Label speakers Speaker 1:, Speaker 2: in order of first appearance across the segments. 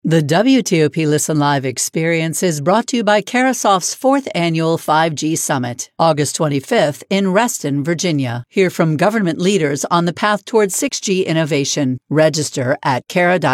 Speaker 1: The WTOP Listen Live experience is brought to you by Carasoft's 4th Annual 5G Summit, August 25th in Reston, Virginia. Hear from government leaders on the path towards 6G innovation. Register at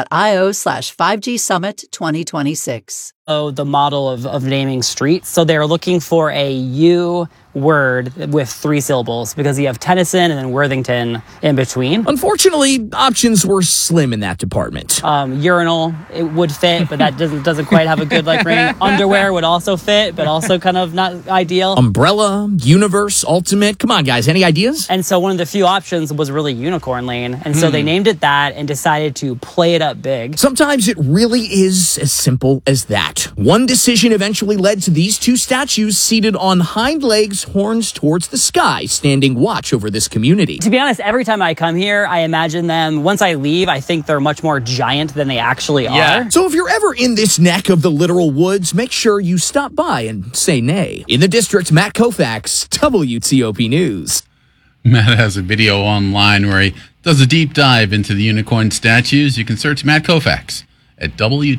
Speaker 1: cara.io/5G Summit 2026.
Speaker 2: The model of naming streets. So they're looking for a U word with 3 syllables because you have Tennyson and then Worthington in between.
Speaker 3: Unfortunately, options were slim in that department.
Speaker 2: Urinal, it would fit, but that doesn't quite have a good ring. Underwear would also fit, but also kind of not ideal.
Speaker 3: Umbrella, universe, ultimate. Come on, guys, any ideas?
Speaker 2: And so one of the few options was really Unicorn Lane. And so they named it that and decided to play it up big.
Speaker 3: Sometimes it really is as simple as that. One decision eventually led to these 2 statues seated on hind legs, horns towards the sky, standing watch over this community.
Speaker 2: To be honest, every time I come here, I imagine them, once I leave, I think they're much more giant than they actually are.
Speaker 3: So if you're ever in this neck of the literal woods, make sure you stop by and say nay. In the district, Matt Koufax, WTOP News.
Speaker 4: Matt has a video online where he does a deep dive into the unicorn statues. You can search Matt Koufax at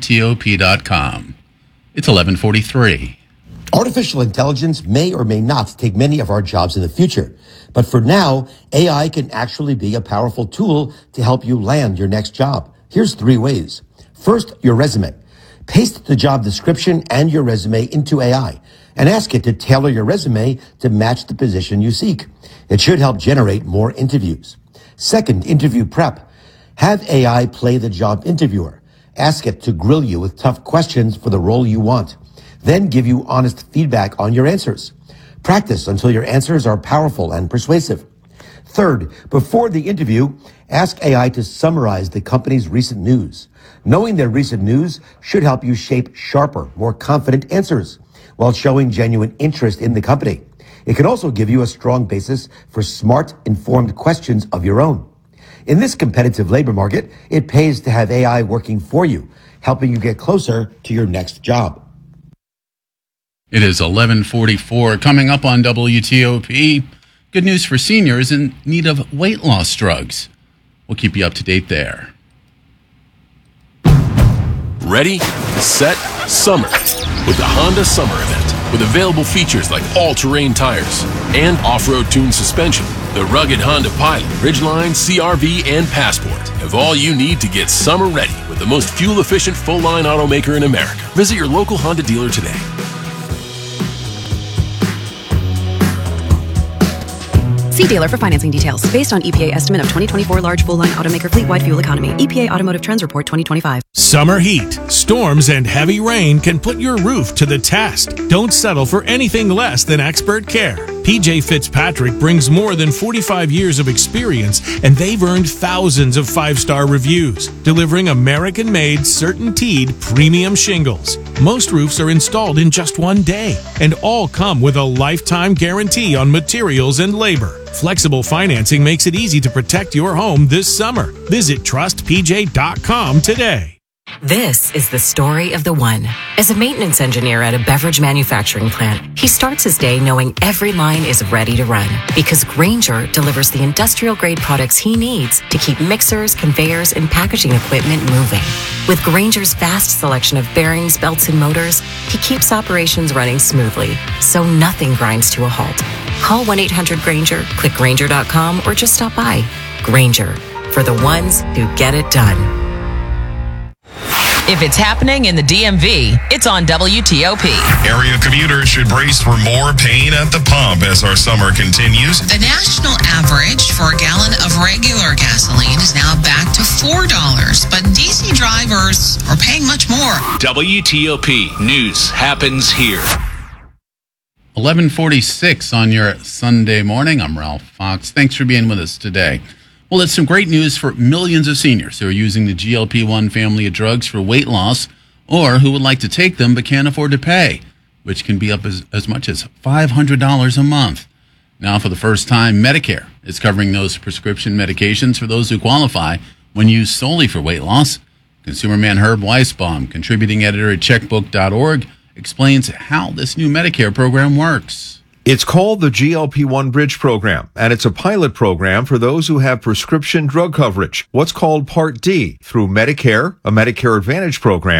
Speaker 4: WTOP.com. It's 11:43.
Speaker 5: Artificial intelligence may or may not take many of our jobs in the future. But for now, AI can actually be a powerful tool to help you land your next job. Here's 3 ways. First, your resume. Paste the job description and your resume into AI and ask it to tailor your resume to match the position you seek. It should help generate more interviews. Second, interview prep. Have AI play the job interviewer. Ask it to grill you with tough questions for the role you want. Then give you honest feedback on your answers. Practice until your answers are powerful and persuasive. Third, before the interview, ask AI to summarize the company's recent news. Knowing their recent news should help you shape sharper, more confident answers while showing genuine interest in the company. It can also give you a strong basis for smart, informed questions of your own. In this competitive labor market, it pays to have AI working for you, helping you get closer to your next job.
Speaker 4: It is 11:44. Coming up on WTOP, good news for seniors in need of weight loss drugs. We'll keep you up to date there.
Speaker 6: Ready, set, summer with the Honda Summer Event. With available features like all-terrain tires and off-road tuned suspension, the rugged Honda Pilot, Ridgeline, CR-V, and Passport have all you need to get summer ready with the most fuel-efficient full-line automaker in America. Visit your local Honda dealer today.
Speaker 7: See dealer for financing details. Based on EPA estimate of 2024 large full-line automaker fleet-wide fuel economy. EPA Automotive Trends Report 2025.
Speaker 8: Summer heat, storms, and heavy rain can put your roof to the test. Don't settle for anything less than expert care. PJ Fitzpatrick brings more than 45 years of experience, and they've earned thousands of 5-star reviews, delivering American-made, CertainTeed premium shingles. Most roofs are installed in just 1 day, and all come with a lifetime guarantee on materials and labor. Flexible financing makes it easy to protect your home this summer. Visit trustpj.com today.
Speaker 9: This is the story of the one. As a maintenance engineer at a beverage manufacturing plant, he starts his day knowing every line is ready to run because Grainger delivers the industrial-grade products he needs to keep mixers, conveyors, and packaging equipment moving. With Grainger's vast selection of bearings, belts, and motors, he keeps operations running smoothly, so nothing grinds to a halt. Call 1-800-GRAINGER, click Grainger.com, or just stop by. Grainger, for the ones who get it done.
Speaker 10: If it's happening in the DMV, it's on WTOP.
Speaker 11: Area commuters should brace for more pain at the pump as our summer continues.
Speaker 12: The national average for a gallon of regular gasoline is now back to $4, but DC drivers are paying much more.
Speaker 13: WTOP News happens here.
Speaker 4: 11:46 on your Sunday morning. I'm Ralph Fox. Thanks for being with us today. Well, it's some great news for millions of seniors who are using the GLP-1 family of drugs for weight loss or who would like to take them but can't afford to pay, which can be up as much as $500 a month. Now, for the first time, Medicare is covering those prescription medications for those who qualify when used solely for weight loss. Consumer man Herb Weisbaum, contributing editor at checkbook.org, explains how this new Medicare program works.
Speaker 14: It's called the GLP-1 Bridge Program, and it's a pilot program for those who have prescription drug coverage, what's called Part D, through Medicare, a Medicare Advantage program,